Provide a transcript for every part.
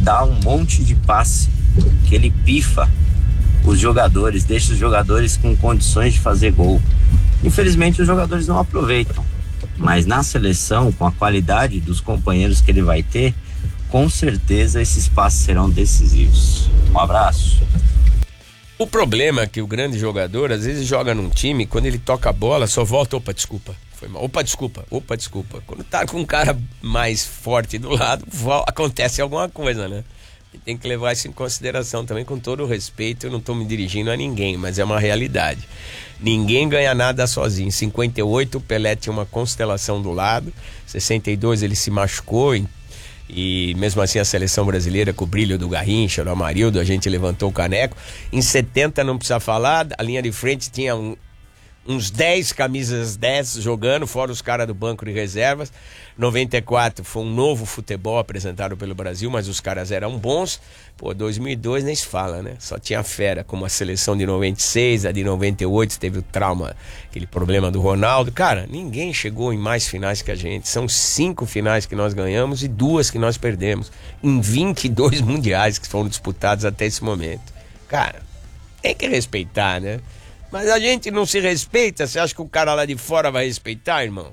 dá um monte de passe, que ele pifa os jogadores, deixa os jogadores com condições de fazer gol. Infelizmente os jogadores não aproveitam, mas na seleção, com a qualidade dos companheiros que ele vai ter, com certeza esses passes serão decisivos. Um abraço. O problema é que o grande jogador às vezes joga num time, quando ele toca a bola só volta, foi mal, opa, desculpa. Quando tá com um cara mais forte do lado, acontece alguma coisa, né? E tem que levar isso em consideração também, com todo o respeito. Eu não tô me dirigindo a ninguém, mas é uma realidade. Ninguém ganha nada sozinho. Em 58 o Pelé tinha uma constelação do lado, 62 ele se machucou e mesmo assim a seleção brasileira, com o brilho do Garrincha, do Amarildo, a gente levantou o caneco. Em 70 não precisa falar, a linha de frente tinha uns 10 camisas 10 jogando, fora os caras do banco de reservas. 94 foi um novo futebol apresentado pelo Brasil, mas os caras eram bons. 2002 nem se fala, né? Só tinha fera, como a seleção de 96, a de 98 teve o trauma, aquele problema do Ronaldo. Cara, ninguém chegou em mais finais que a gente. São 5 finais que nós ganhamos e 2 que nós perdemos em 22 mundiais que foram disputados até esse momento. Cara, tem que respeitar, né? Mas a gente não se respeita. Você acha que o cara lá de fora vai respeitar, irmão?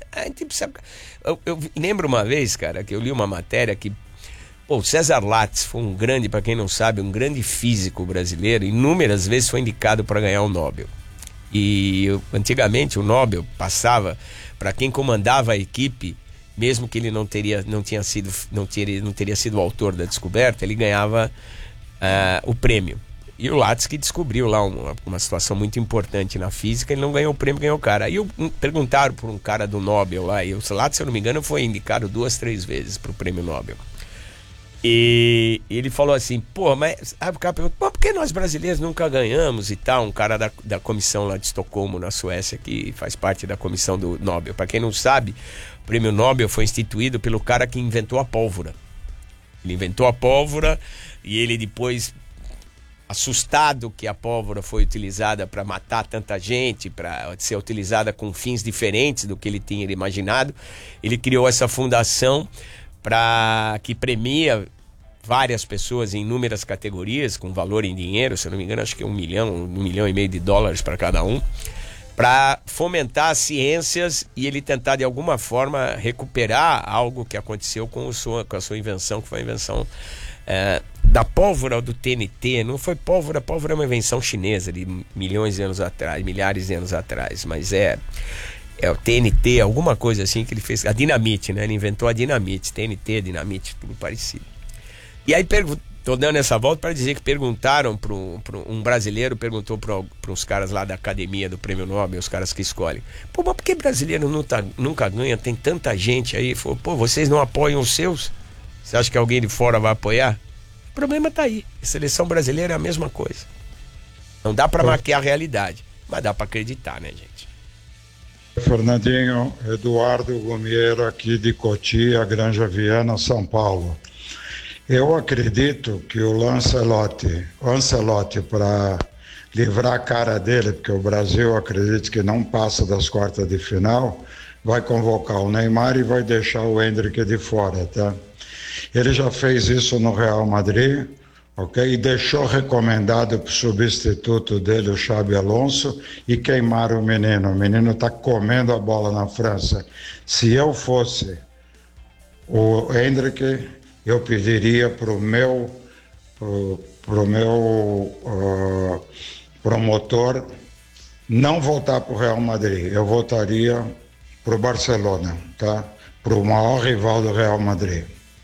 Eu lembro uma vez, cara, que eu li uma matéria que o César Lattes foi um grande, para quem não sabe, um grande físico brasileiro. Inúmeras vezes foi indicado para ganhar o Nobel. E antigamente o Nobel passava para quem comandava a equipe, mesmo que ele não teria sido o autor da descoberta, ele ganhava o prêmio. E o Lattes, que descobriu lá uma situação muito importante na física, ele não ganhou o prêmio, ganhou o cara. Aí perguntaram por um cara do Nobel lá, e o Lattes, se eu não me engano, foi indicado 2, 3 vezes pro prêmio Nobel. E ele falou assim, mas o cara perguntou, por que nós brasileiros nunca ganhamos e tal? Um cara da comissão lá de Estocolmo, na Suécia, que faz parte da comissão do Nobel. Para quem não sabe, o prêmio Nobel foi instituído pelo cara que inventou a pólvora. Ele inventou a pólvora e ele depois, assustado que a pólvora foi utilizada para matar tanta gente, para ser utilizada com fins diferentes do que ele tinha imaginado, ele criou essa fundação que premia várias pessoas em inúmeras categorias, com valor em dinheiro, se eu não me engano, acho que 1 milhão e meio de dólares para cada um, para fomentar as ciências e ele tentar de alguma forma recuperar algo que aconteceu com a sua invenção, que foi a invenção da pólvora do TNT. Não foi pólvora é uma invenção chinesa de milhares de anos atrás, mas é o TNT, alguma coisa assim que ele fez, a dinamite, né? Ele inventou a dinamite, TNT, dinamite, tudo parecido. E aí tô dando essa volta para dizer que perguntaram para um brasileiro, perguntou para uns caras lá da academia do Prêmio Nobel, os caras que escolhem, mas por que brasileiro nunca ganha, tem tanta gente aí? Falou, vocês não apoiam os seus? Você acha que alguém de fora vai apoiar? O problema tá aí. A seleção brasileira é a mesma coisa. Não dá para maquiar a realidade, mas dá para acreditar, né, gente? Fernandinho, Eduardo Gomiero aqui de Cotia, Granja Viana, São Paulo. Eu acredito que o Ancelotti, para livrar a cara dele, porque o Brasil acredito que não passa das quartas de final, vai convocar o Neymar e vai deixar o Endrick de fora, tá? Ele já fez isso no Real Madrid, ok? E deixou recomendado para o substituto dele, o Xabi Alonso, e queimaram o menino. O menino está comendo a bola na França. Se eu fosse o Endrick, eu pediria para o meu promotor não voltar para o Real Madrid. Eu voltaria para o Barcelona, tá? Para o maior rival do Real Madrid.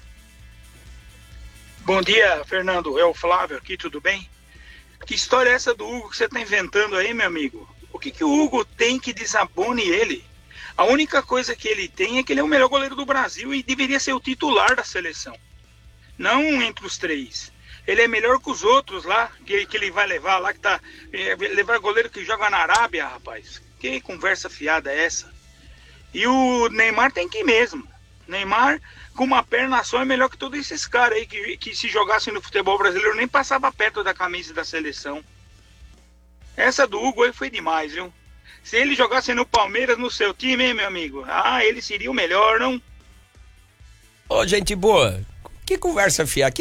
Bom dia, Fernando. É o Flávio aqui, tudo bem? Que história é essa do Hugo que você está inventando aí, meu amigo? O que o Hugo tem que desabone ele? A única coisa que ele tem é que ele é o melhor goleiro do Brasil e deveria ser o titular da seleção. Não entre os 3. Ele é melhor que os outros lá, que ele vai levar lá, levar goleiro que joga na Arábia, rapaz. Que conversa fiada é essa? E o Neymar tem que ir mesmo. Neymar, com uma perna só, é melhor que todos esses caras aí que se jogassem no futebol brasileiro nem passava perto da camisa da seleção. Essa do Hugo aí foi demais, viu? Se ele jogasse no Palmeiras, no seu time, hein, meu amigo? Ele seria o melhor, não? Ô, gente boa, que conversa fiada.